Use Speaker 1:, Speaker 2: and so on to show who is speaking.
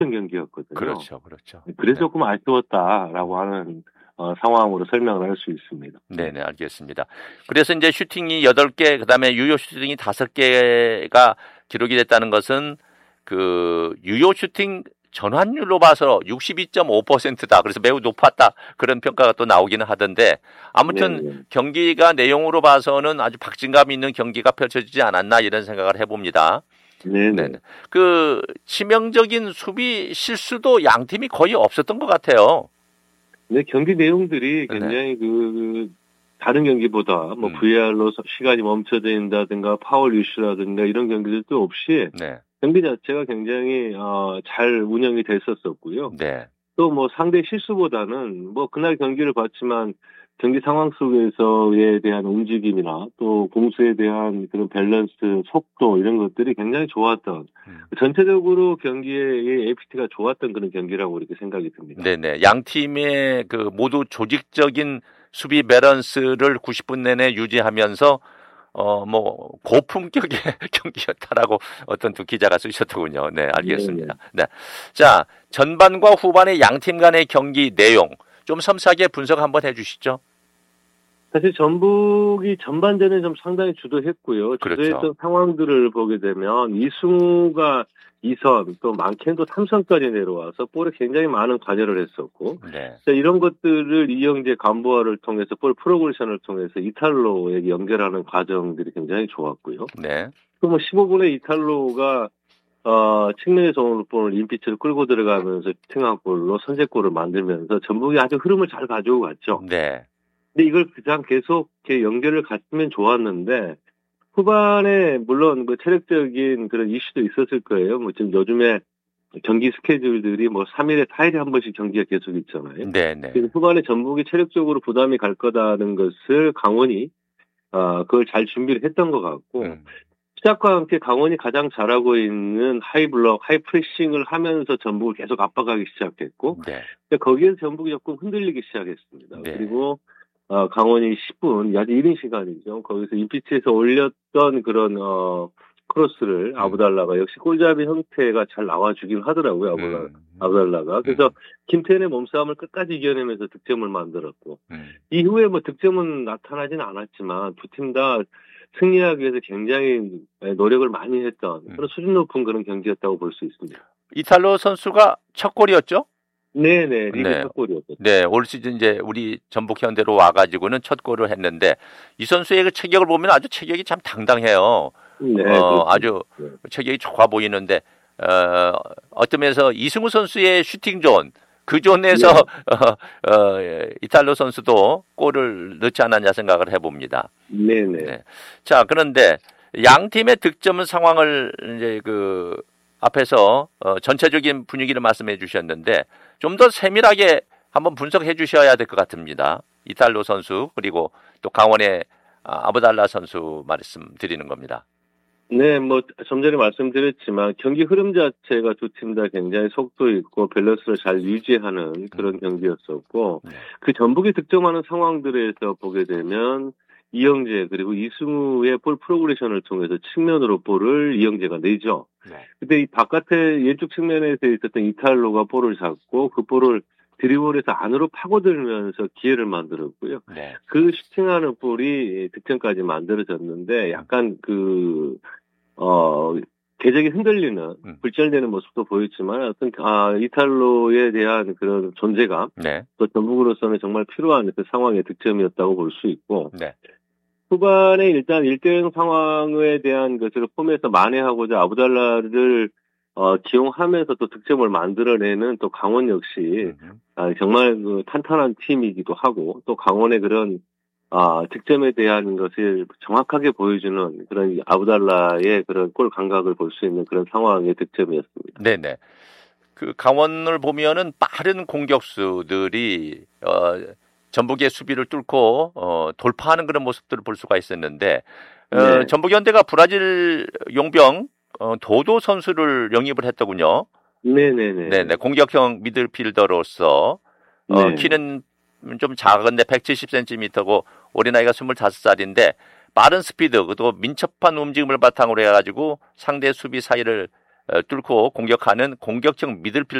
Speaker 1: 경기였거든요.
Speaker 2: 그렇죠, 그렇죠.
Speaker 1: 그래서
Speaker 2: 네.
Speaker 1: 조금 아쉬웠다라고 하는 상황으로 설명을 할 수 있습니다.
Speaker 2: 네네, 알겠습니다. 그래서 이제 슈팅이 8개, 그 다음에 유효 슈팅이 5개가 기록이 됐다는 것은 그 유효 슈팅 전환율로 봐서 62.5%다. 그래서 매우 높았다. 그런 평가가 또 나오기는 하던데 아무튼
Speaker 1: 네네.
Speaker 2: 경기가 내용으로 봐서는 아주 박진감 있는 경기가 펼쳐지지 않았나 이런 생각을 해봅니다.
Speaker 1: 네네.
Speaker 2: 네네. 그 치명적인 수비 실수도 양 팀이 거의 없었던 것 같아요.
Speaker 1: 네, 경기 내용들이
Speaker 2: 네.
Speaker 1: 굉장히 다른 경기보다 뭐 VR로 시간이 멈춰져 있다든가 파울 이슈라든가 이런 경기들도 없이
Speaker 2: 네.
Speaker 1: 경기 자체가 굉장히 잘 운영이 됐었었고요.
Speaker 2: 네.
Speaker 1: 또 뭐 상대 실수보다는 뭐 그날 경기를 봤지만 경기 상황 속에서에 대한 움직임이나 또 공수에 대한 그런 밸런스, 속도 이런 것들이 굉장히 좋았던 전체적으로 경기의 APT가 좋았던 그런 경기라고 이렇게 생각이 듭니다.
Speaker 2: 네네. 양 팀의 그 모두 조직적인 수비 밸런스를 90분 내내 유지하면서 뭐 고품격의 경기였다라고 어떤 두 기자가 쓰셨더군요. 네, 알겠습니다. 네. 자, 전반과 후반의 양 팀 간의 경기 내용 좀 섬세하게 분석 한번 해 주시죠.
Speaker 1: 사실 전북이 전반전에 좀 상당히 주도했고요.
Speaker 2: 그렇죠.
Speaker 1: 주도했던 상황들을 보게 되면 이승우가 2선, 또 많게도 3선까지 내려와서 볼에 굉장히 많은 관여를 했었고,
Speaker 2: 네.
Speaker 1: 이런 것들을 이영재 간부화를 통해서 볼 프로그레션을 통해서 이탈로에게 연결하는 과정들이 굉장히 좋았고요.
Speaker 2: 네.
Speaker 1: 또 뭐 15분에 이탈로가 측면에서 오는 볼을 인피치를 끌고 들어가면서 슈팅한골로 선제골을 만들면서 전북이 아주 흐름을 잘 가지고 갔죠.
Speaker 2: 네.
Speaker 1: 근데 이걸 그냥 계속 이렇게 연결을 갔으면 좋았는데 후반에 물론 뭐 체력적인 그런 이슈도 있었을 거예요. 뭐 지금 요즘에 경기 스케줄들이 뭐 3일에 4일에 한 번씩 경기가 계속 있잖아요.
Speaker 2: 네, 네.
Speaker 1: 그래서 후반에 전북이 체력적으로 부담이 갈 거다는 것을 강원이 그걸 잘 준비를 했던 것 같고 시작과 함께 강원이 가장 잘하고 있는 하이블럭, 하이프레싱을 하면서 전북을 계속 압박하기 시작했고
Speaker 2: 네.
Speaker 1: 거기에서 전북이 조금 흔들리기 시작했습니다.
Speaker 2: 네.
Speaker 1: 그리고 강원이 10분, 아주 이른 시간이죠. 거기서 인피치에서 올렸던 그런 크로스를 아부달라가 역시 골잡이 형태가 잘 나와주긴 하더라고요. 아부달라가. 그래서 김태현의 몸싸움을 끝까지 이겨내면서 득점을 만들었고 이후에 뭐 득점은 나타나지는 않았지만 두 팀 다 승리하기 위해서 굉장히 노력을 많이 했던 그런 수준 높은 그런 경기였다고 볼 수 있습니다.
Speaker 2: 이탈로 선수가 첫 골이었죠?
Speaker 1: 네네, 리그 첫 골이었죠.
Speaker 2: 네, 올 시즌 이제 우리 전북 현대로 와가지고는 첫 골을 했는데 이 선수의 그 체격을 보면 아주 체격이 참 당당해요.
Speaker 1: 네,
Speaker 2: 아주 체격이 좋아 보이는데 어떤 면에서 이승우 선수의 슈팅 존, 그 존에서 이탈로 선수도 골을 넣지 않았냐 생각을 해봅니다.
Speaker 1: 네네.
Speaker 2: 네. 자, 그런데 양 팀의 득점 상황을 이제 그 앞에서 전체적인 분위기를 말씀해 주셨는데 좀 더 세밀하게 한번 분석해 주셔야 될 것 같습니다. 이탈로 선수 그리고 또 강원의 아부달라 선수 말씀드리는 겁니다.
Speaker 1: 네, 뭐 좀 전에 말씀드렸지만 경기 흐름 자체가 두 팀 다 굉장히 속도 있고 밸런스를 잘 유지하는 그런 경기였었고 그 전북이 득점하는 상황들에서 보게 되면 이영재 그리고 이승우의 볼 프로그레션을 통해서 측면으로 볼을 이영재가 내죠. 근데 이 바깥에 왼쪽 측면에서 있었던 이탈로가 볼을 잡고 그 볼을 드리블에서 안으로 파고들면서 기회를 만들었고요. 그 슈팅하는 볼이 득점까지 만들어졌는데 약간 궤적이 흔들리는 불절되는 모습도 보였지만 어떤 이탈로에 대한 그런 존재감 또 전북으로서는 정말 필요한 그 상황의 득점이었다고 볼 수 있고 후반에 일단 1대0 상황에 대한 것을 폼에서 만회하고자 아부달라를 기용하면서 또 득점을 만들어내는 또 강원 역시 정말 탄탄한 팀이기도 하고 또 강원의 그런 득점에 대한 것을 정확하게 보여주는 그런 아부달라의 그런 골 감각을 볼 수 있는 그런 상황의 득점이었습니다.
Speaker 2: 네네. 그 강원을 보면은 빠른 공격수들이 전북의 수비를 뚫고 돌파하는 그런 모습들을 볼 수가 있었는데 전북현대가 브라질 용병 도도 선수를 영입을 했더군요. 네네. 공격형 미들필더로서 키는 좀 작은데 170cm고 올해 나이가 25살인데 빠른 스피드 그리고 민첩한 움직임을 바탕으로 해가지고 상대 수비 사이를 뚫고 공격하는 공격형 미들필더